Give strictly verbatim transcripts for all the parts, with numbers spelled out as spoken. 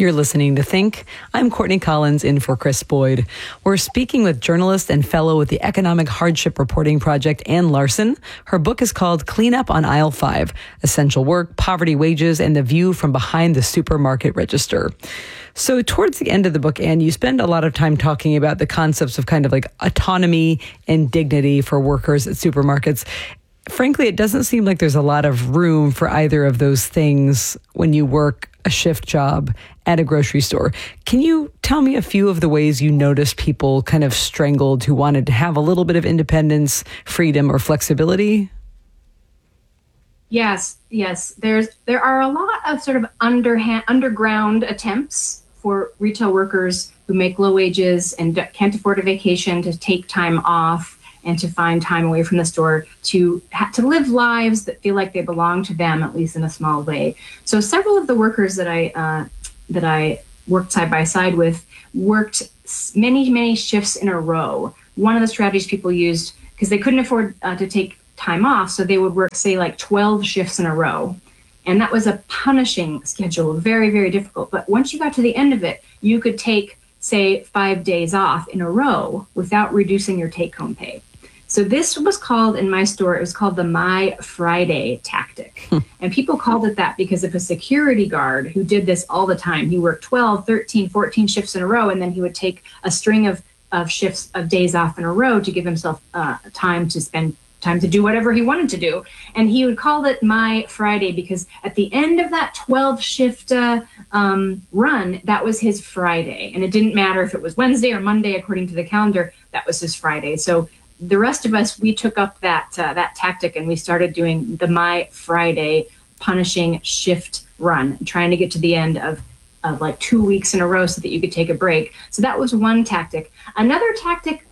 You're listening to Think. I'm Courtney Collins in for Chris Boyd. We're speaking with journalist and fellow with the Economic Hardship Reporting Project, Ann Larson. Her book is called Clean Up on Aisle five, Essential Work, Poverty, Wages, and the View from Behind the Supermarket Register. So towards the end of the book, Ann, you spend a lot of time talking about the concepts of kind of like autonomy and dignity for workers at supermarkets. Frankly, it doesn't seem like there's a lot of room for either of those things when you work a shift job at a grocery store. Can you tell me a few of the ways you noticed people kind of strangled who wanted to have a little bit of independence, freedom, or flexibility? Yes, yes. There's there are a lot of sort of underhand, underground attempts for retail workers who make low wages and can't afford a vacation to take time off and to find time away from the store to ha- to live lives that feel like they belong to them, at least in a small way. So several of the workers that I uh, that I worked side by side with worked many, many shifts in a row. One of the strategies people used, because they couldn't afford uh, to take time off, so they would work, say, like twelve shifts in a row. And that was a punishing schedule, very, very difficult. But once you got to the end of it, you could take, say, five days off in a row without reducing your take-home pay. So this was called, in my store, it was called the My Friday tactic. Hmm. And people called it that because of a security guard who did this all the time. He worked twelve, thirteen, fourteen shifts in a row, and then he would take a string of, of shifts of days off in a row to give himself uh, time to spend time to do whatever he wanted to do. And he would call it My Friday because at the end of that twelve shift uh, um, run, that was his Friday. And it didn't matter if it was Wednesday or Monday, according to the calendar, that was his Friday. So the rest of us, we took up that uh, that tactic and we started doing the My Friday punishing shift run, trying to get to the end of, of like two weeks in a row so that you could take a break. So that was one tactic. Another tactic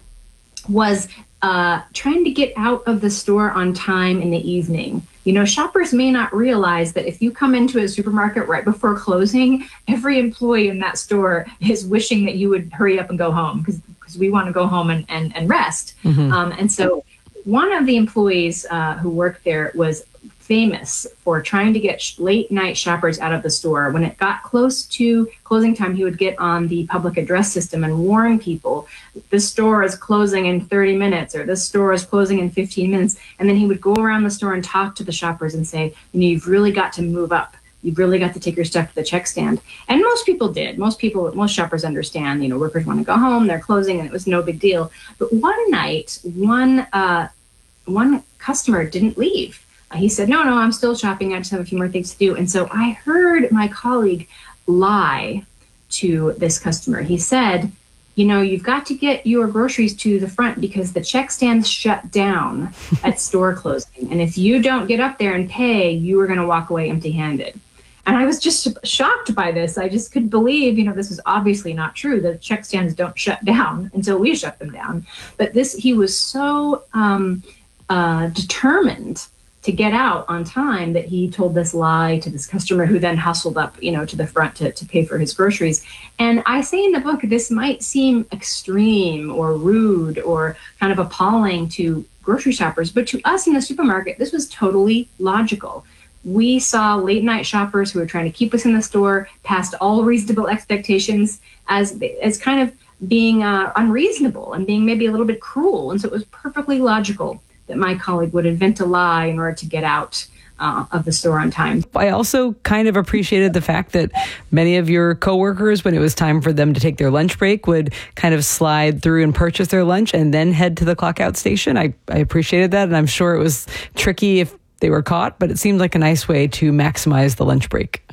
was uh, trying to get out of the store on time in the evening. You know, shoppers may not realize that if you come into a supermarket right before closing, every employee in that store is wishing that you would hurry up and go home because because we want to go home and, and, and rest. Mm-hmm. Um, and so one of the employees uh, who worked there was famous for trying to get sh- late night shoppers out of the store. When it got close to closing time, he would get on the public address system and warn people, this store is closing in thirty minutes, or this store is closing in fifteen minutes. And then he would go around the store and talk to the shoppers and say, you know, you've really got to move up. You've really got to take your stuff to the check stand. And most people did. Most people, most shoppers understand, you know, workers want to go home, they're closing, and it was no big deal. But one night, one uh, one customer didn't leave. Uh, he said, no, no, I'm still shopping. I just have a few more things to do. And so I heard my colleague lie to this customer. He said, you know, you've got to get your groceries to the front because the check stand's shut down at store closing. And if you don't get up there and pay, you are going to walk away empty-handed. And I was just shocked by this. I just couldn't believe, you know, this is obviously not true. The check stands don't shut down until we shut them down. But this, he was so um, uh, determined to get out on time that he told this lie to this customer who then hustled up, you know, to the front to, to pay for his groceries. And I say in the book, this might seem extreme or rude or kind of appalling to grocery shoppers, but to us in the supermarket, this was totally logical. We saw late night shoppers who were trying to keep us in the store past all reasonable expectations as as kind of being uh, unreasonable and being maybe a little bit cruel. And so it was perfectly logical that my colleague would invent a lie in order to get out uh, of the store on time. I also kind of appreciated the fact that many of your coworkers, when it was time for them to take their lunch break, would kind of slide through and purchase their lunch and then head to the clock out station. I, I appreciated that, and I'm sure it was tricky if they were caught, but it seemed like a nice way to maximize the lunch break.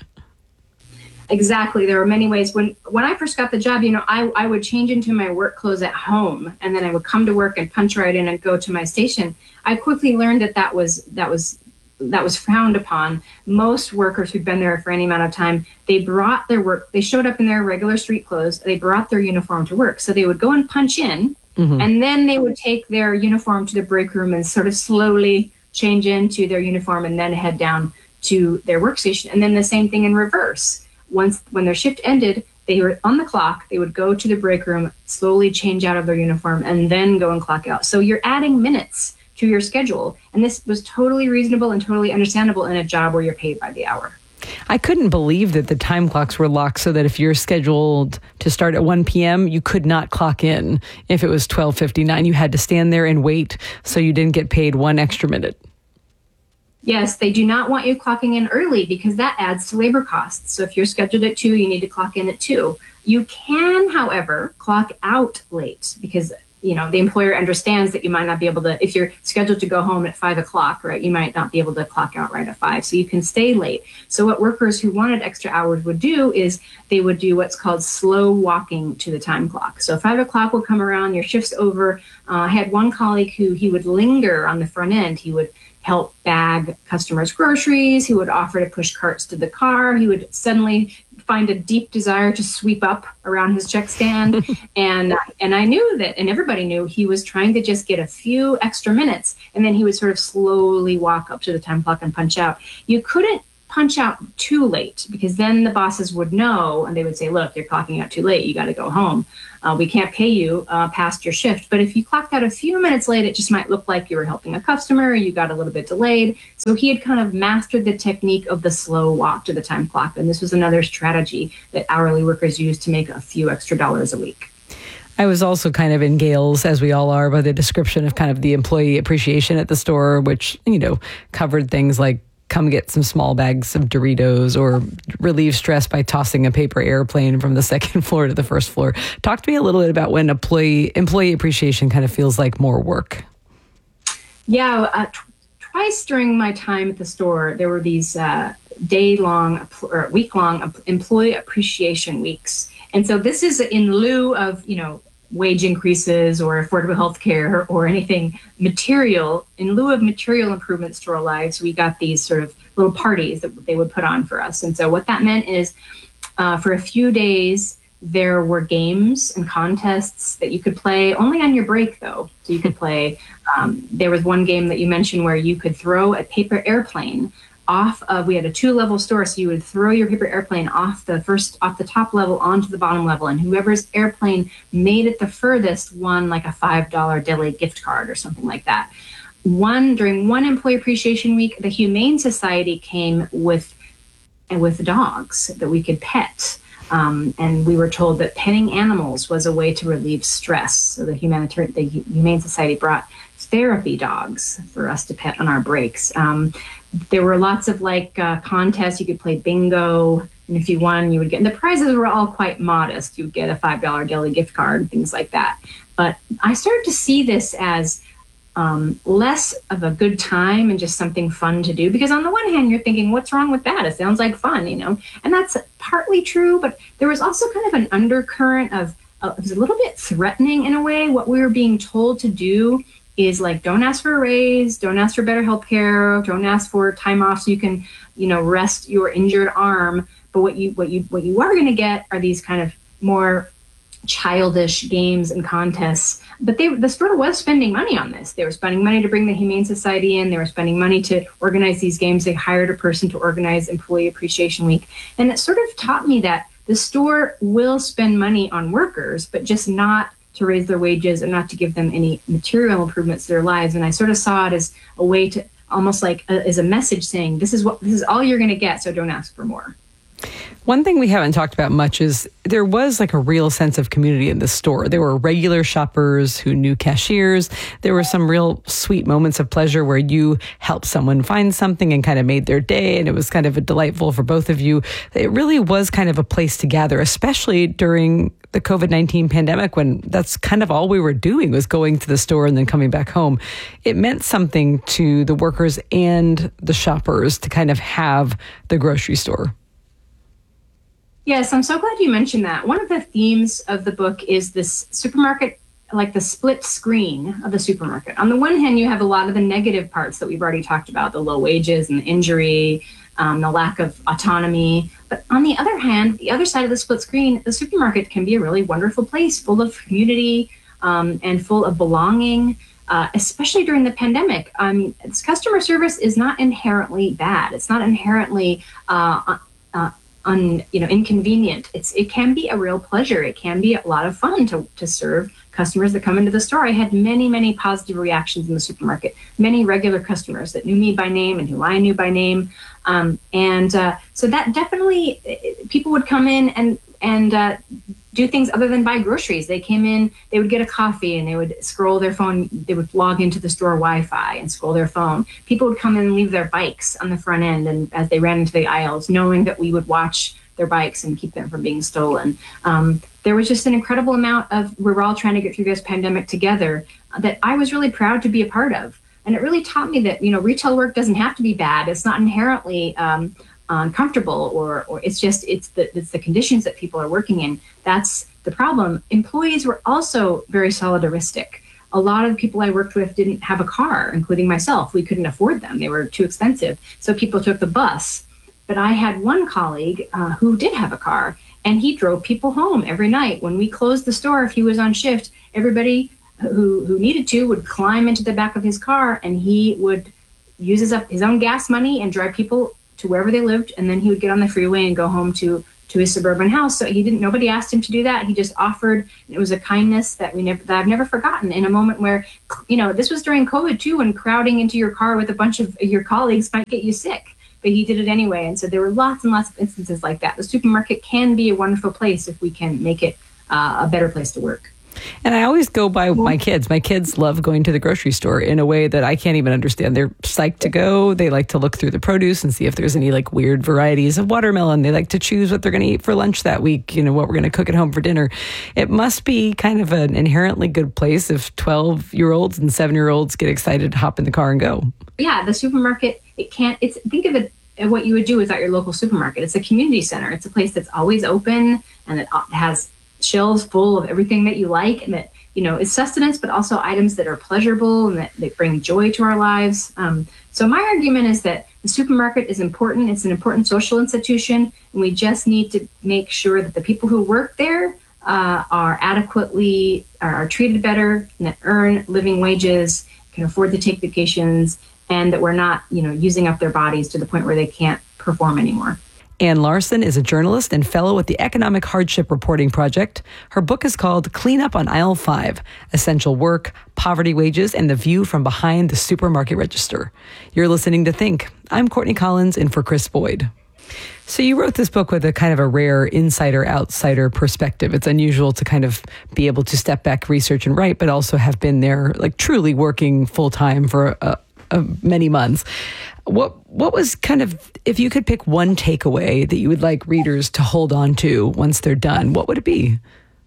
Exactly. There were many ways. When when I first got the job, you know, I, I would change into my work clothes at home, and then I would come to work and punch right in and go to my station. I quickly learned that that was that was that was frowned upon. Most workers who'd been there for any amount of time, they brought their work. They showed up in their regular street clothes. They brought their uniform to work, so they would go and punch in, mm-hmm. and then they would take their uniform to the break room and sort of slowly change into their uniform and then head down to their workstation. And then the same thing in reverse. Once, when their shift ended, they were on the clock, they would go to the break room, slowly change out of their uniform, and then go and clock out. So you're adding minutes to your schedule. And this was totally reasonable and totally understandable in a job where you're paid by the hour. I couldn't believe that the time clocks were locked so that if you're scheduled to start at one p.m., you could not clock in. If it was twelve fifty-nine, you had to stand there and wait so you didn't get paid one extra minute. Yes, they do not want you clocking in early because that adds to labor costs. So if you're scheduled at two, you need to clock in at two. You can, however, clock out late because, you know, the employer understands that you might not be able to, if you're scheduled to go home at five o'clock, right, you might not be able to clock out right at five. So you can stay late. So what workers who wanted extra hours would do is they would do what's called slow walking to the time clock. So five o'clock will come around, your shift's over. Uh, I had one colleague who he would linger on the front end. He would help bag customers' groceries. He would offer to push carts to the car. He would suddenly find a deep desire to sweep up around his check stand. and and I knew that, and everybody knew, he was trying to just get a few extra minutes. And then he would sort of slowly walk up to the time clock and punch out. You couldn't punch out too late because then the bosses would know and they would say, look, you're clocking out too late. You got to go home. Uh, we can't pay you uh, past your shift. But if you clocked out a few minutes late, it just might look like you were helping a customer. You got a little bit delayed. So he had kind of mastered the technique of the slow walk to the time clock. And this was another strategy that hourly workers use to make a few extra dollars a week. I was also kind of in gales, as we all are, by the description of kind of the employee appreciation at the store, which, you know, covered things like come get some small bags of Doritos or relieve stress by tossing a paper airplane from the second floor to the first floor. Talk to me a little bit about when employee employee appreciation kind of feels like more work. Yeah, uh, t- twice during my time at the store, there were these uh, day-long or week-long employee appreciation weeks. And so this is in lieu of, you know, wage increases or affordable health care or anything material. In lieu of material improvements to our lives, we got these sort of little parties that they would put on for us. And so what that meant is uh, for a few days, there were games and contests that you could play only on your break, though. So you could play, um, there was one game that you mentioned where you could throw a paper airplane off of, we had a two level store, so you would throw your paper airplane off the first, off the top level onto the bottom level, and whoever's airplane made it the furthest won like a five dollar deli gift card or something like that. One, during one employee appreciation week, the Humane Society came with, with dogs that we could pet. Um, and we were told that petting animals was a way to relieve stress. So the humanitarian, the Humane Society brought therapy dogs for us to pet on our breaks. Um, there were lots of like uh, contests. You could play bingo, and if you won, you would get. And the prizes were all quite modest. You would get a five dollar deli gift card and things like that. But I started to see this as um, less of a good time and just something fun to do. Because on the one hand, you're thinking, what's wrong with that? It sounds like fun, you know. And that's partly true. But there was also kind of an undercurrent of uh, it was a little bit threatening in a way. What we were being told to do is like, don't ask for a raise, don't ask for better health care, don't ask for time off so you can, you know, rest your injured arm. But what you what you what you are going to get are these kind of more childish games and contests. But they the store was spending money on this. They were spending money to bring the Humane Society in. They were spending money to organize these games. They hired a person to organize Employee Appreciation Week. And it sort of taught me that the store will spend money on workers, but just not to raise their wages and not to give them any material improvements to their lives. And I sort of saw it as a way to almost like a, as a message saying, this is what this is all you're going to get, so don't ask for more. One thing we haven't talked about much is there was like a real sense of community in the store. There were regular shoppers who knew cashiers. There were some real sweet moments of pleasure where you helped someone find something and kind of made their day. And it was kind of a delightful for both of you. It really was kind of a place to gather, especially during the covid nineteen pandemic, when that's kind of all we were doing was going to the store and then coming back home. It meant something to the workers and the shoppers to kind of have the grocery store. Yes, I'm so glad you mentioned that. One of the themes of the book is this supermarket, like the split screen of the supermarket. On the one hand, you have a lot of the negative parts that we've already talked about, the low wages and the injury, um, the lack of autonomy. But on the other hand, the other side of the split screen, the supermarket can be a really wonderful place full of community um, and full of belonging, uh, especially during the pandemic. Um, customer service is not inherently bad. It's not inherently uh, uh, un, you know, inconvenient. It's it can be a real pleasure. It can be a lot of fun to to serve customers that come into the store. I had many, many positive reactions in the supermarket, many regular customers that knew me by name and who I knew by name. Um, and uh, so that definitely, people would come in and, and uh, do things other than buy groceries. They came in, they would get a coffee and they would scroll their phone. They would log into the store Wi-Fi and scroll their phone. People would come in and leave their bikes on the front end, and as they ran into the aisles, knowing that we would watch their bikes and keep them from being stolen. Um, there was just an incredible amount of, we're all trying to get through this pandemic together, that I was really proud to be a part of. And it really taught me that, you know, retail work doesn't have to be bad. It's not inherently um, uncomfortable, or, or it's just, it's the, it's the conditions that people are working in. That's the problem. Employees were also very solidaristic. A lot of the people I worked with didn't have a car, including myself. We couldn't afford them. They were too expensive. So people took the bus. But I had one colleague uh, who did have a car, and he drove people home every night. When we closed the store, if he was on shift, everybody who, who needed to would climb into the back of his car, and he would use his, up his own gas money and drive people to wherever they lived. And then he would get on the freeway and go home to, to his suburban house. So he didn't, nobody asked him to do that. He just offered, and it was a kindness that we never, that I've never forgotten, in a moment where, you know, this was during COVID too, when crowding into your car with a bunch of your colleagues might get you sick. But he did it anyway. And so there were lots and lots of instances like that. The supermarket can be a wonderful place if we can make it uh, a better place to work. And I always go by my kids. My kids love going to the grocery store in a way that I can't even understand. They're psyched to go. They like to look through the produce and see if there's any like weird varieties of watermelon. They like to choose what they're going to eat for lunch that week, you know, what we're going to cook at home for dinner. It must be kind of an inherently good place if twelve-year-olds and seven-year-olds get excited to hop in the car and go. Yeah, the supermarket, it can't, it's, think of it, what you would do is at your local supermarket. It's a community center. It's a place that's always open, and it has shelves full of everything that you like, and that, you know, is sustenance, but also items that are pleasurable and that, that bring joy to our lives. Um, so my argument is that the supermarket is important. It's an important social institution, and we just need to make sure that the people who work there uh, are adequately, are, are treated better, and that earn living wages, can afford to take vacations, and that we're not, you know, using up their bodies to the point where they can't perform anymore. Ann Larson is a journalist and fellow with the Economic Hardship Reporting Project. Her book is called Clean Up on Aisle five, Essential Work, Poverty Wages, and the View from Behind the Supermarket Register. You're listening to Think. I'm Courtney Collins, in for Chris Boyd. So you wrote this book with a kind of a rare insider-outsider perspective. It's unusual to kind of be able to step back, research, and write, but also have been there, like truly working full-time for a Of many months. What what was kind of, if you could pick one takeaway that you would like readers to hold on to once they're done, what would it be?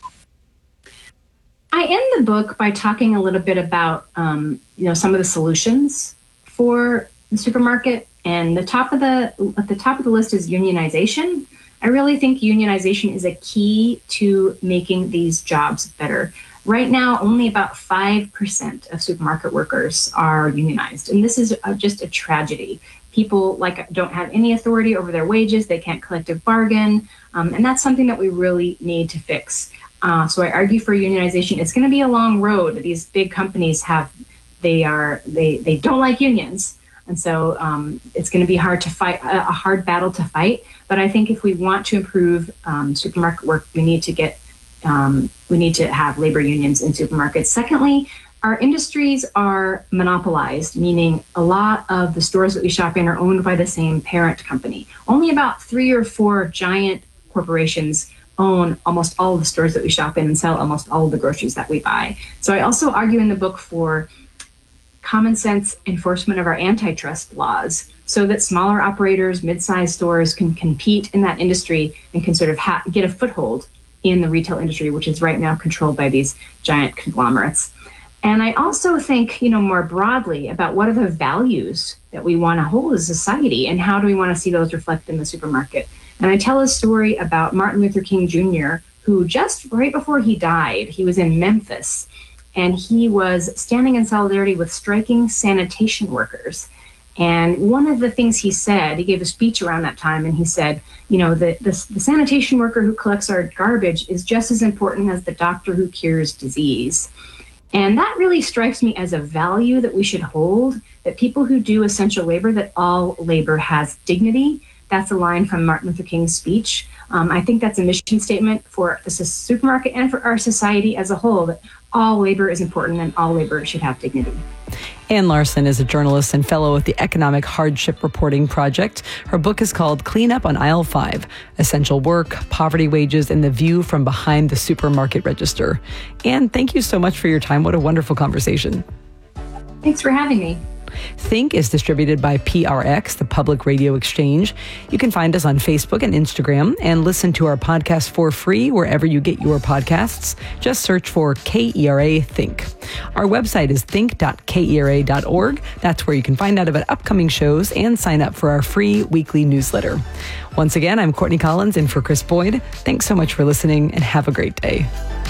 I end the book by talking a little bit about um, you know, some of the solutions for the supermarket, and the top of the at the top of the list is unionization. I really think unionization is a key to making these jobs better. Right now, only about five percent of supermarket workers are unionized. And this is a, just a tragedy. People like don't have any authority over their wages. They can't collective bargain. Um, and that's something that we really need to fix. Uh, so I argue for unionization. It's going to be a long road. These big companies have, they are, they, they don't like unions. And so um, it's going to be hard to fight, a, a hard battle to fight. But I think if we want to improve um, supermarket work, we need to get Um, we need to have labor unions in supermarkets. Secondly, our industries are monopolized, meaning a lot of the stores that we shop in are owned by the same parent company. Only about three or four giant corporations own almost all of the stores that we shop in and sell almost all of the groceries that we buy. So I also argue in the book for common sense enforcement of our antitrust laws, so that smaller operators, mid-sized stores can compete in that industry and can sort of ha- get a foothold in the retail industry, which is right now controlled by these giant conglomerates. And I also think, you know, more broadly about what are the values that we want to hold as a society, and how do we want to see those reflected in the supermarket. And I tell a story about Martin Luther King Junior, who just right before he died, he was in Memphis, and he was standing in solidarity with striking sanitation workers. And one of the things he said, he gave a speech around that time, and he said, you know, the, the, the sanitation worker who collects our garbage is just as important as the doctor who cures disease. And that really strikes me as a value that we should hold, that people who do essential labor, that all labor has dignity, That's a line from Martin Luther King's speech. Um, I think that's a mission statement for the supermarket and for our society as a whole, that all labor is important and all labor should have dignity. Anne Larson is a journalist and fellow at the Economic Hardship Reporting Project. Her book is called Clean Up on Aisle five, Essential Work, Poverty Wages, and the View from Behind the Supermarket Register. Anne, thank you so much for your time. What a wonderful conversation. Thanks for having me. Think is distributed by P R X, the Public Radio Exchange. You can find us on Facebook and Instagram and listen to our podcast for free wherever you get your podcasts. Just search for K E R A Think. Our website is think dot K E R A dot org. That's where you can find out about upcoming shows and sign up for our free weekly newsletter. Once again, I'm Courtney Collins in for Chris Boyd. Thanks so much for listening and have a great day.